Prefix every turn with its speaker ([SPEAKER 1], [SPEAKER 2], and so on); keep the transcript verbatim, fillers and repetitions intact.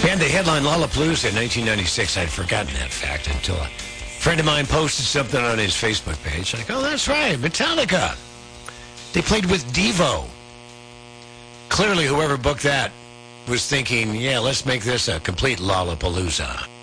[SPEAKER 1] And they headlined Lollapalooza in nineteen ninety-six. I'd forgotten that fact until a friend of mine posted something on his Facebook page. Like, oh, that's right, Metallica. They played with Devo. Clearly, whoever booked that was thinking, yeah, let's make this a complete Lollapalooza.